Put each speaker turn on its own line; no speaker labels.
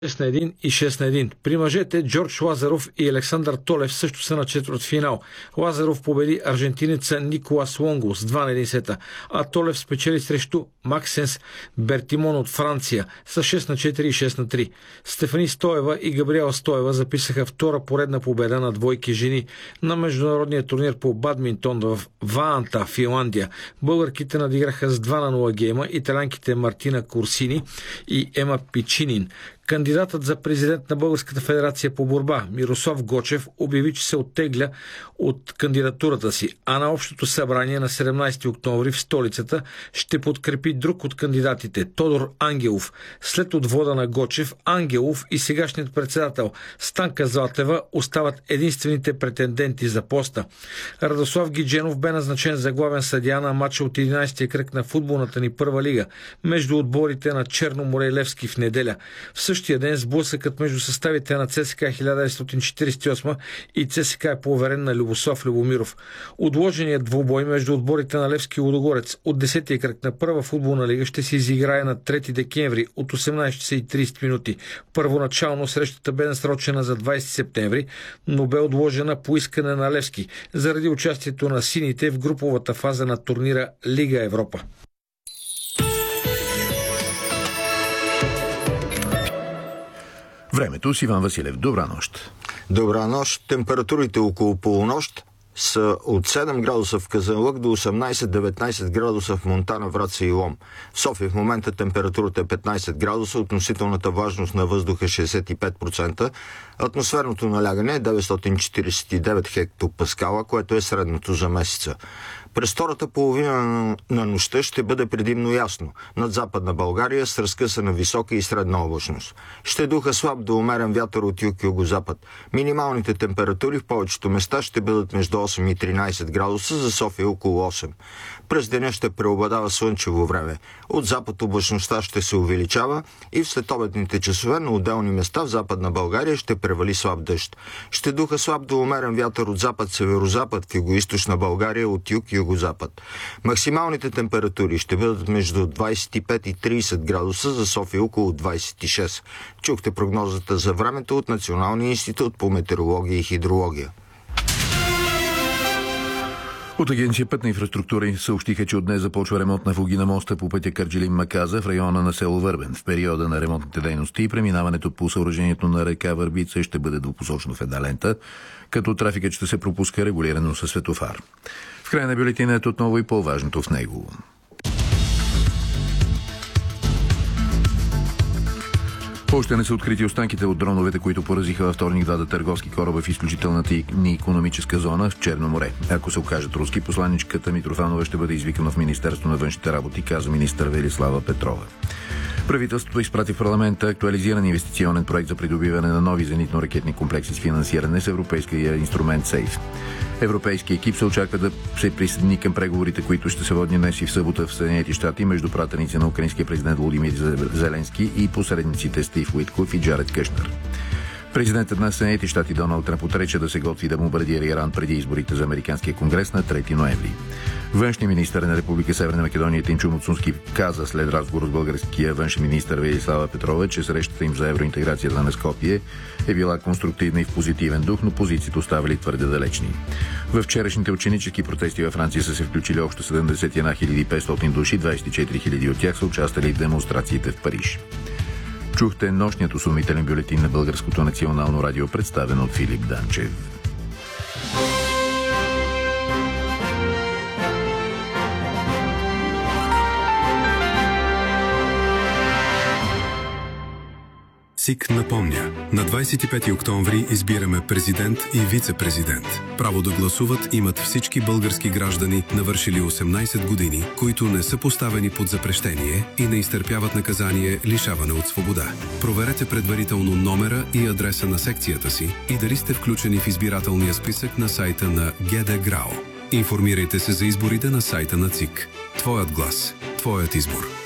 6 на 1 и 6 на 1. При мъжете Джордж Лазаров и Александър Толев също са на четвъртфинал. Лазаров победи аржентинеца Николас Лонго с 2 на 1 сета, а Толев спечели срещу Максенс Бертимон от Франция с 6 на 4 и 6 на 3. Стефани Стоева и Габриела Стоева записаха втора поредна победа на двойки жени на международния турнир по бадминтон в Ваанта, Финландия. Българките надиграха с 2 на 0 гейма италянките Мартина Курсини и Ема Пичинин. Кандидатът за президент на Българската федерация по борба Мирослав Гочев обяви, че се оттегля от кандидатурата си, а на общото събрание на 17 октомври в столицата ще подкрепи друг от кандидатите – Тодор Ангелов. След отвода на Гочев, Ангелов и сегашният председател Станка Златева остават единствените претенденти за поста. Радослав Гидженов бе назначен за главен съдия на матча от 11-я кръг на футболната ни първа лига между отборите на Черно море и Левски в неделя. В същия ден сблъсъкът между съставите на ЦСКА 1948 и ЦСКА е поверен на Любослав Любомиров. Отложеният двубой между отборите на Левски и Лудогорец от 10-я кръг на първа футболна лига ще се изиграе на 3 декември от 18:30 минути. Първоначално срещата бе насрочена за 20 септември, но бе отложена по искане на Левски заради участието на сините в груповата фаза на турнира Лига Европа.
Времето с Иван Василев. Добра нощ.
Добра нощ. Температурите около полунощ са от 7 градуса в Казанлък до 18-19 градуса в Монтана, Враца и Лом. В София в момента температурата е 15 градуса, относителната влажност на въздуха е 65%, атмосферното налягане е 949 хектопаскала, което е средното за месеца. През втората половина на нощта ще бъде предимно ясно. Над Западна България с разкъсана висока и средна облачност. Ще духа слаб до умерен вятър от юг-югозапад. Минималните температури в повечето места ще бъдат между 8 и 13 градуса, за София около 8. През деня ще преобладава слънчево време. От запад облачността ще се увеличава и в следобедните часове на отделни места в Западна България ще превали слаб дъжд. Ще духа слаб до умерен вятър от запад-северозапад в югоизточна България от юг-югозапад. Максималните температури ще бъдат между 25 и 30 градуса, за София около 26. Чухте прогнозата за времето от Националния институт по метеорология и хидрология.
От Агенция Пътна инфраструктура съобщиха, че от днес започва ремонт на фуги на моста по пътя Кърджалин-Маказа в района на село Върбен. В периода на ремонтните дейности и преминаването по съоръжението на река Върбица ще бъде двупосочно в една лента, като трафикът ще се пропуска регулирано със светофар. В края на бюлетината отново и по-важното в него. Още не са открити останките от дроновете, които поразиха във вторник двата търговски кораба в изключителната ни икономическа зона в Черно море. Ако се окажат руски, посланичката Митрофанова ще бъде извикана в Министерство на външните работи, каза министър Велислава Петрова. Правителството изпрати в парламента актуализиран инвестиционен проект за придобиване на нови зенитно-ракетни комплекси с финансиране с европейския инструмент СЕЙФ. Европейския екип се очаква да се присъедини към преговорите, които ще се водни днес и в събота в Съединените щати между пратеници на украинския президент Володимир Зеленски и посредниците Стив Уитков и Джаред Кушнер. Президентът на Съединените щати Доналд Тръмп отрече да се готви да бомбардира Иран преди изборите за Американския конгрес на 3 ноември. Външният министър на Република Северна Македония Тинчо Муцунски каза след разговор с българския външен министър Велислава Петрова, че срещата им за евроинтеграцията на Скопие е била конструктивна и в позитивен дух, но позициите оставали твърде далечни. В вчерашните ученически протести във Франция са се включили общо 71 500 души, 24 000 от тях са участвали в демонстрациите в Париж. Чухте нощният осумителен бюлетин на Българското национално радио, представен от Филип Данчев.
СИК напомня, на 25 октомври избираме президент и вице-президент. Право да гласуват имат всички български граждани, навършили 18 години, които не са поставени под запрещение и не изтърпяват наказание лишаване от свобода. Проверете предварително номера и адреса на секцията си и дали сте включени в избирателния списък на сайта на ГД ГРАО. Информирайте се за изборите на сайта на ЦИК. Твоят глас, твоят избор.